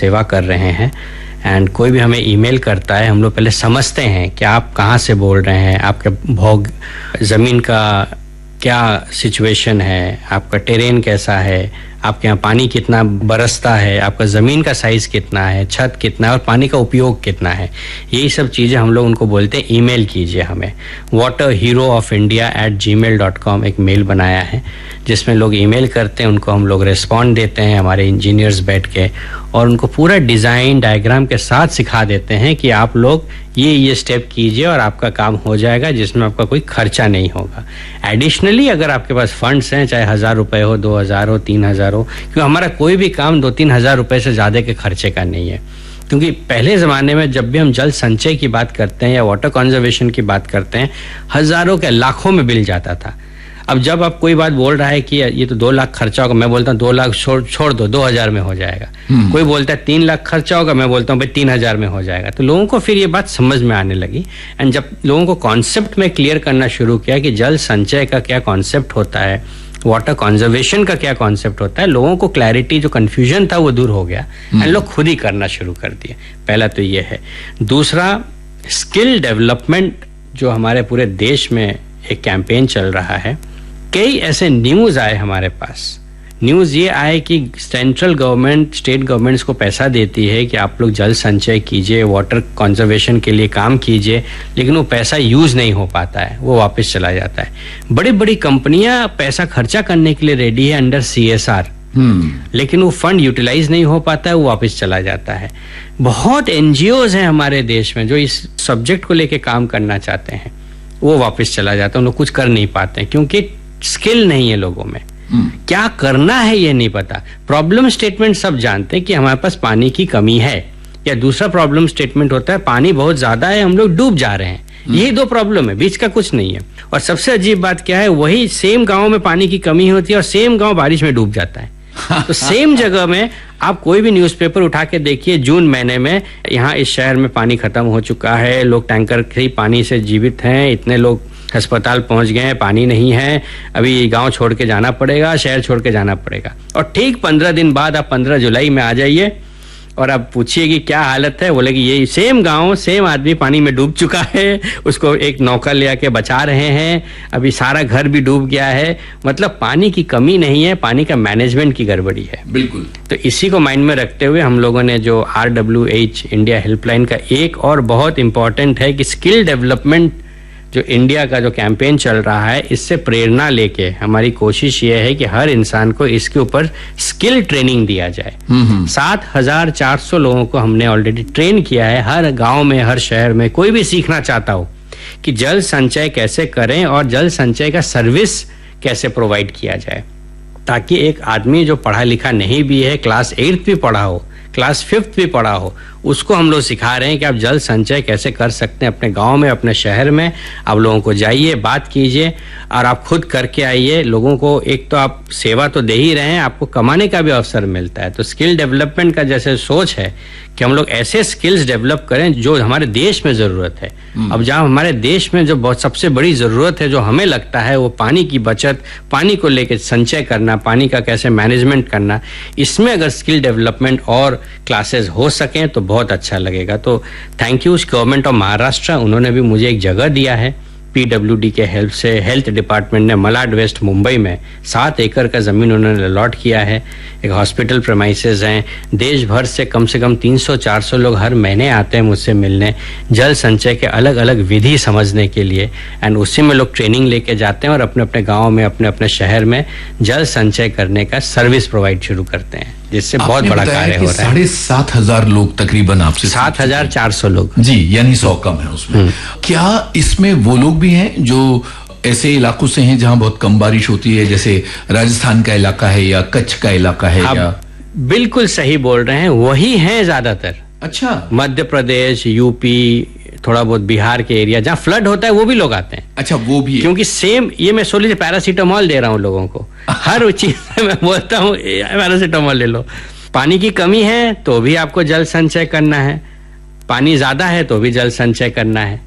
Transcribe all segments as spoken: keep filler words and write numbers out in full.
सेवा कर रहे हैं। एंड कोई भी हमें ईमेल करता है, हम लोग पहले समझते हैं कि आप कहाँ से बोल रहे हैं, आपके भौग ज़मीन का क्या सिचुएशन है, आपका टेरेन कैसा है, आपके यहाँ पानी कितना बरसता है, आपका ज़मीन का साइज़ कितना है, छत कितना है और पानी का उपयोग कितना है। यही सब चीज़ें हम लोग उनको बोलते हैं ईमेल कीजिए हमें। Water hero of India at ji mail dot com एक मेल बनाया है जिसमें लोग ईमेल करते हैं, उनको हम लोग रिस्पॉन्ड देते हैं, हमारे इंजीनियर्स बैठ के, और उनको पूरा डिज़ाइन डायग्राम के साथ सिखा देते हैं कि आप लोग ये ये स्टेप कीजिए और आपका काम हो जाएगा, जिसमें आपका कोई खर्चा नहीं होगा। एडिशनली अगर आपके पास फंड्स हैं, चाहे हज़ार रुपये हो, दो हज़ार हो, तीन हज़ार हो, क्योंकि हमारा कोई भी काम दो तीन हज़ार रुपये से ज़्यादा के खर्चे का नहीं है। क्योंकि पहले ज़माने में जब भी हम जल संचय की बात करते हैं या वाटर कंजर्वेशन की बात करते हैं, हज़ारों के लाखों में बिल जाता था। अब जब आप कोई बात बोल रहा है कि ये तो दो लाख खर्चा होगा, मैं बोलता हूँ दो लाख छोड़ छोड़ दो, दो हजार में हो जाएगा। कोई बोलता है तीन लाख खर्चा होगा, मैं बोलता हूँ भाई तीन हजार में हो जाएगा। तो लोगों को फिर ये बात समझ में आने लगी। एंड जब लोगों को कॉन्सेप्ट में क्लियर करना शुरू किया कि जल संचय का क्या कॉन्सेप्ट होता है, वाटर कंजर्वेशन का क्या कॉन्सेप्ट होता है, लोगों को क्लैरिटी, जो कंफ्यूजन था वो दूर हो गया एंड लोग खुद ही करना शुरू कर दिए। पहला तो ये है। दूसरा, स्किल डेवलपमेंट जो हमारे पूरे देश में एक कैंपेन चल रहा है। कई ऐसे न्यूज़ आए हमारे पास। न्यूज़ ये आए कि सेंट्रल गवर्नमेंट स्टेट गवर्नमेंट्स को पैसा देती है कि आप लोग जल संचय कीजिए, वाटर कंजर्वेशन के लिए काम कीजिए, लेकिन वो पैसा यूज़ नहीं हो पाता है, वो वापस चला जाता है। बड़ी बड़ी कंपनियां पैसा खर्चा करने के लिए रेडी है अंडर सी एस आर, लेकिन वो फंड यूटिलाइज नहीं हो पाता है, वो वापस चला जाता है। बहुत एनजीओज हैं हमारे देश में जो इस सब्जेक्ट को लेके काम करना चाहते हैं, वो वापस चला जाता है, उन लोग कुछ कर नहीं पाते हैं क्योंकि स्किल नहीं है लोगों में। hmm. क्या करना है ये नहीं पता। प्रॉब्लम स्टेटमेंट सब जानते हैं कि हमारे पास पानी की कमी है, या दूसरा प्रॉब्लम स्टेटमेंट होता है पानी बहुत ज्यादा है, हम लोग डूब जा रहे हैं। hmm. यही दो प्रॉब्लम है, बीच का कुछ नहीं है। और सबसे अजीब बात क्या है, वही सेम गांव में पानी की कमी होती है और सेम गांव बारिश में डूब जाता है। तो सेम जगह में आप कोई भी न्यूज़पेपर उठा के देखिए, जून महीने में यहाँ इस शहर में पानी खत्म हो चुका है, लोग टैंकर से पानी से जीवित हैं, इतने लोग अस्पताल पहुंच गए हैं, पानी नहीं है, अभी गांव छोड़ के जाना पड़ेगा, शहर छोड़ के जाना पड़ेगा। और ठीक पंद्रह दिन बाद आप पंद्रह जुलाई में आ जाइए और आप पूछिए कि क्या हालत है, बोले कि ये सेम गांव सेम आदमी पानी में डूब चुका है, उसको एक नौका ले आके बचा रहे हैं, अभी सारा घर भी डूब गया है। मतलब पानी की कमी नहीं है, पानी का मैनेजमेंट की गड़बड़ी है। बिल्कुल। तो इसी को माइंड में रखते हुए हम लोगों ने जो R W H India helpline का एक और बहुत इंपॉर्टेंट है कि स्किल डेवलपमेंट जो इंडिया का जो कैंपेन चल रहा है, इससे प्रेरणा लेके हमारी कोशिश ये है कि हर इंसान को इसके ऊपर स्किल ट्रेनिंग दिया जाए। सात हजार चार सौ लोगों को हमने ऑलरेडी ट्रेन किया है, हर गांव में, हर शहर में। कोई भी सीखना चाहता हो कि जल संचय कैसे करें और जल संचय का सर्विस कैसे प्रोवाइड किया जाए, ताकि एक आदमी जो पढ़ा लिखा नहीं भी है, क्लास एट्थ भी पढ़ा हो, क्लास फिफ्थ भी पढ़ा हो, उसको हम लोग सिखा रहे हैं कि आप जल संचय कैसे कर सकते हैं अपने गांव में, अपने शहर में। आप लोगों को जाइए, बात कीजिए और आप खुद करके आइए। लोगों को एक तो आप सेवा तो दे ही रहे हैं, आपको कमाने का भी अवसर मिलता है। तो स्किल डेवलपमेंट का जैसे सोच है कि हम लोग ऐसे स्किल्स डेवलप करें जो हमारे देश में ज़रूरत है। अब जहाँ हमारे देश में जो बहुत सबसे बड़ी ज़रूरत है, जो हमें लगता है, वो पानी की बचत, पानी को लेकर संचय करना, पानी का कैसे मैनेजमेंट करना, इसमें अगर स्किल डेवलपमेंट और क्लासेस हो सकें तो बहुत अच्छा लगेगा। तो thank you government of Maharashtra, उन्होंने भी मुझे एक जगह दिया है पी डब्ल्यू डी के हेल्प से। हेल्थ डिपार्टमेंट ने मलाड वेस्ट मुंबई में सात एकड़ का ज़मीन उन्होंने अलॉट किया है। एक हॉस्पिटल प्रेमाइसेस हैं। देश भर से कम से कम तीन सौ चार सौ लोग हर महीने आते हैं मुझसे मिलने, जल संचय के अलग अलग विधि समझने के लिए। एंड उसी में लोग ट्रेनिंग लेके जाते हैं और अपने अपने गाँव में, अपने अपने शहर में जल संचय करने का सर्विस प्रोवाइड शुरू करते हैं, जिससे बहुत बड़ा कार्य हो रहा है। साढ़े सात हजार लोग तकरीबन आपसे, सात हजार चार सौ लोग जी, यानी सौ कम है उसमें। क्या इसमें वो लोग भी हैं जो ऐसे इलाकों से हैं जहां बहुत कम बारिश होती है, जैसे राजस्थान का इलाका है या कच्छ का इलाका है? या बिल्कुल सही बोल रहे हैं, वही हैं ज्यादातर। अच्छा। मध्य प्रदेश, यूपी, थोड़ा बहुत बिहार के एरिया जहाँ फ्लड होता है वो भी लोग आते हैं। अच्छा, वो भी है। क्योंकि सेम ये मैं सोच लीजिए पैरासीटामोल दे रहा हूँ लोगों को, हर चीज में मैं बोलता हूँ पैरासीटामोल ले लो। पानी की कमी है तो भी आपको जल संचय करना है, पानी ज्यादा है तो भी जल संचय करना है,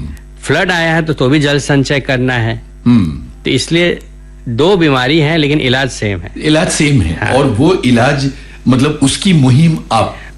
फ्लड आया है तो तो भी जल संचय करना है। तो इसलिए दो बीमारी है लेकिन इलाज सेम है। इलाज सेम है। हाँ। और वो इलाज मतलब उसकी मुहिम आप